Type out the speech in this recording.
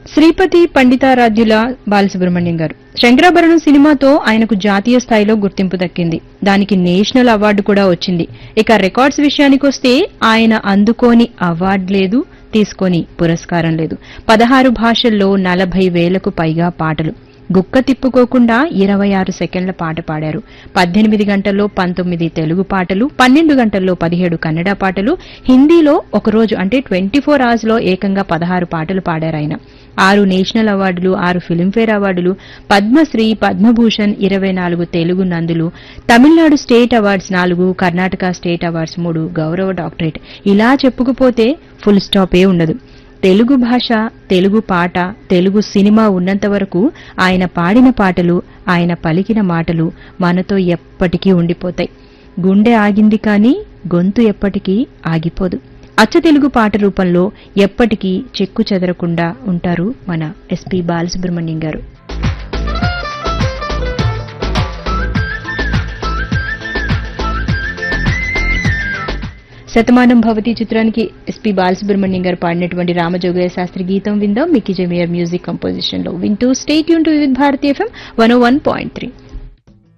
శ్రీపతి పండితారాధ్యుల బాలసుబ్రహ్మణ్యం గారు. శంకరాభరణం సినిమాతో ఆయనకు జాతీయ స్థాయిలో గుర్తింపు దక్కింది. దానికి నేషనల్ అవార్డు కూడా వచ్చింది. ఇక రికార్డ్స్ విషయానికొస్తే ఆయన అందుకోని అవార్డు లేదు, తీసుకొని పురస్కారం లేదు. 16 భాషల్లో 40,000కు పైగా పాటలు. గుక్క తిప్పుకోకుండా 26 సెకండ్ల పాట పాడారు. 18 గంటల్లో 19 తెలుగు పాటలు, 12 గంటల్లో 17 కన్నడ పాటలు, హిందీలో ఒకరోజు అంటే 24 అవర్స్ లో ఏకంగా 16 పాటలు పాడారాయన. 6 నేషనల్ అవార్డులు, 6 ఫిల్మ్ఫేర్ అవార్డులు, Padmashri, Padma Bhushan, 24 Telugu నందులు, Tamil Nadu state awards 4, Karnataka state awards 3, గౌరవ డాక్టరేట్. ఇలా చెప్పుకుపోతే ఫుల్ స్టాపే ఉండదు. తెలుగు భాష, తెలుగు పాట, తెలుగు సినిమా ఉన్నంత వరకు ఆయన పాడిన పాటలు, ఆయన పలికిన మాటలు మనతో ఎప్పటికీ ఉండిపోతాయి. గుండె ఆగింది కానీ గొంతు ఎప్పటికీ ఆగిపోదు. అచ్చ తెలుగు పాట రూపంలో ఎప్పటికీ చెక్కు చెదరకుండా ఉంటారు మన ఎస్పీ బాలసుబ్రహ్మణ్యం గారు. శతమానం భవతి చిత్రానికి ఎస్పీ బాలసుబ్రహ్మణ్యం గారు పాడినటువంటి రామజోగయ్య శాస్త్రి గీతం విందాం. మిక్కీ జమీర్ మ్యూజిక్ కంపోజిషన్ లో. వింటూ స్టే ట్యూన్ టు వివిధ భారతి FM 101.3.